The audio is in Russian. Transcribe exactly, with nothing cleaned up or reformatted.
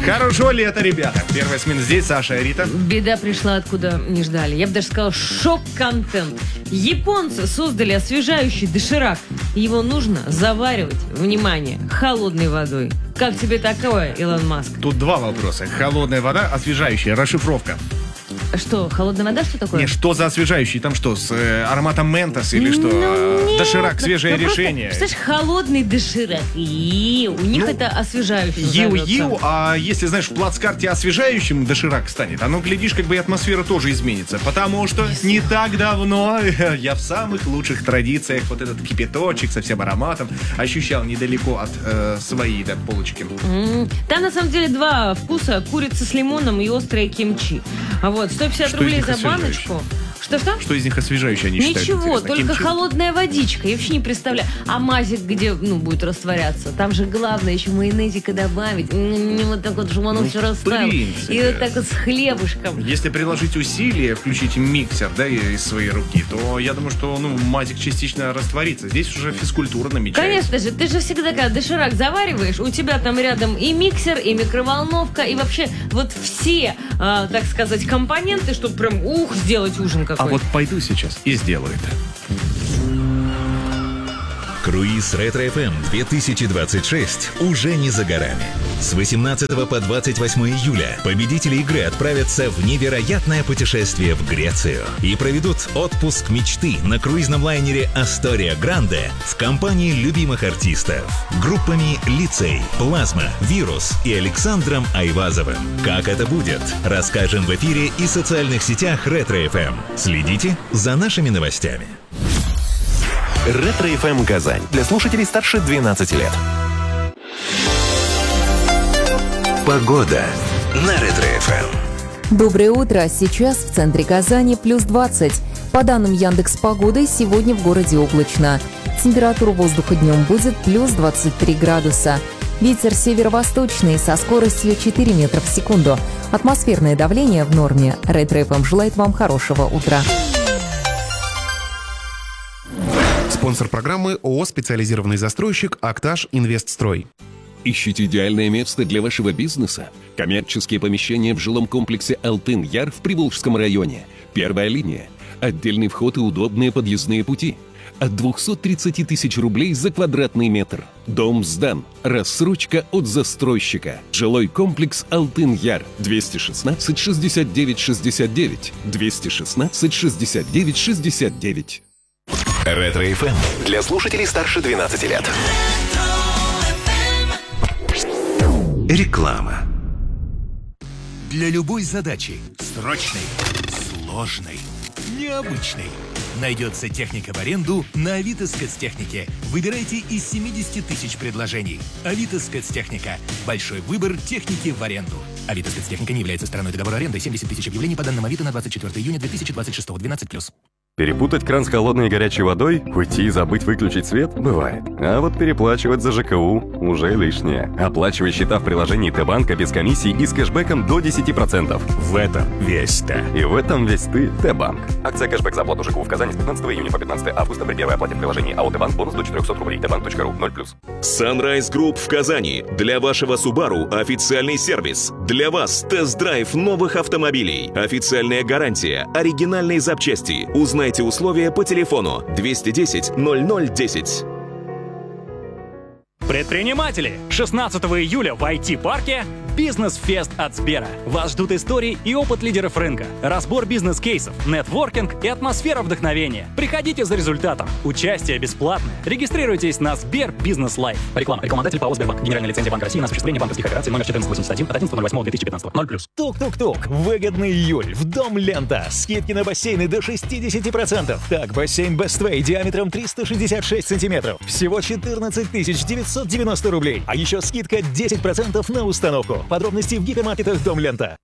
Хорошего лета, ребята. Первая смена здесь, Саша и Рита. Беда пришла, откуда не ждали. Я бы даже сказала, шок-контент. Японцы создали освежающий доширак. Его нужно заваривать, внимание, холодной водой. Как тебе такое, Илон Маск? Тут два вопроса. Холодная вода, освежающая, расшифровка. Что, холодная вода, что такое? Не, что за освежающий? Там что, с э, ароматом ментос или что? Ну, нет, Доширак, свежее ну, решение. Просто, представляешь, холодный доширак. И у них Ну, это освежающий Ю-ю, а если, знаешь, в плацкарте освежающим доширак станет, оно, глядишь, как бы и атмосфера тоже изменится. Потому что не так давно я в самых лучших традициях вот этот кипяточек со всем ароматом ощущал недалеко от э, своей да, полочки. Mm. Там, на самом деле, два вкуса. Курица с лимоном и острое кимчи. А вот, сто пятьдесят Что рублей из них за баночку. Что-что? Что из них освежающее они считают? Ничего, Интересно? только Кимчи? холодная водичка. Я вообще не представляю. А мазик где, ну, будет растворяться? Там же главное еще майонезика добавить. М-м, вот так вот, чтобы оно Ну, все в растаяло. принципе. И вот так вот с хлебушком. Если приложить усилия, включить миксер, да, из своей руки, то я думаю, что, ну, мазик частично растворится. Здесь уже физкультура намечается. Конечно же, ты же всегда, когда доширак завариваешь, у тебя там рядом и миксер, и микроволновка, и вообще вот все, а, так сказать, компоненты, чтобы прям, ух, сделать ужин какой-то. А вот пойду сейчас и сделаю это. Круиз Ретро-эф эм две тысячи двадцать шесть уже не за горами. С восемнадцатого по двадцать восьмое июля победители игры отправятся в невероятное путешествие в Грецию и проведут отпуск мечты на круизном лайнере «Астория Гранде» в компании любимых артистов. Группами «Лицей», «Плазма», «Вирус» и Александром Айвазовым. Как это будет, расскажем в эфире и социальных сетях Ретро-эф эм. Следите за нашими новостями. Ретро-эф эм Казань. Для слушателей старше двенадцати лет. Погода на Ретро-эф эм. Доброе утро. Сейчас в центре Казани плюс двадцать. По данным Яндекс.Погоды, сегодня в городе облачно. Температура воздуха днем будет плюс двадцать три градуса. Ветер северо-восточный со скоростью четыре метра в секунду. Атмосферное давление в норме. Ретро-эф эм желает вам хорошего утра. Спонсор программы ООО «Специализированный застройщик Актаж Инвестстрой». Ищите идеальное место для вашего бизнеса? Коммерческие помещения в жилом комплексе «Алтын-Яр» в Приволжском районе. Первая линия. Отдельный вход и удобные подъездные пути. От двухсот тридцати тысяч рублей за квадратный метр. Дом сдан. Рассрочка от застройщика. Жилой комплекс «Алтын-Яр». двести шестнадцать шестьдесят девять шестьдесят девять. двести шестнадцать шестьдесят девять шестьдесят девять. Ретро-эф эм для слушателей старше двенадцати лет. Реклама. Для любой задачи, срочной, сложной, необычной, найдется техника в аренду на Авито Спецтехнике. Выбирайте из семидесяти тысяч предложений. Авито Спецтехника. Большой выбор техники в аренду. Авито Спецтехника не является стороной договора аренды. семьдесят тысяч объявлений по данным Авито на двадцать четвёртое июня две тысячи двадцать шестого. двенадцать плюс. Перепутать кран с холодной и горячей водой, уйти и забыть выключить свет – бывает. А вот переплачивать за ЖКУ – уже лишнее. Оплачивай счета в приложении Т-банка без комиссии и с кэшбэком до десяти процентов. В этом весь ты. И в этом весь ты – Т-банк. Акция кэшбэк за оплату ЖКУ в Казани с пятнадцатого июня по пятнадцатое августа при первой оплате в приложении АО Т-банк бонус до четырехсот рублей. Тбанк точка ру. ноль плюс. Sunrise Group в Казани. Для вашего Subaru официальный сервис. Для вас тест-драйв новых автомобилей. Официальная гарантия. Оригинальные запчасти. Узнайте условия по телефону двести десять ноль ноль десять. Предприниматели! шестнадцатого июля в ай ти-парке «Бизнес-фест» от Сбера. Вас ждут истории и опыт лидеров рынка, разбор бизнес-кейсов, нетворкинг и атмосфера вдохновения. Приходите за результатом. Участие бесплатное. Регистрируйтесь на Сбер Бизнес Лайф. Реклама. Рекламодатель ПАО «Сбербанк». Генеральная лицензия Банка России на осуществление банковских операций номер четырнадцать восемьдесят один от одиннадцатого восьмого две тысячи пятнадцатого. ноль плюс. Тук-тук-тук. Выгодный июль. В Дом Лента. Скидки на бассейны до шестидесяти процентов. Так, бассейн Best Way диаметром триста шестьдесят шесть сантиметров. Всего четырнадцать тысяч девятьсот девяносто рублей. А еще скидка десять процентов на установку. Подробности в гипермаркетах Дом Лента.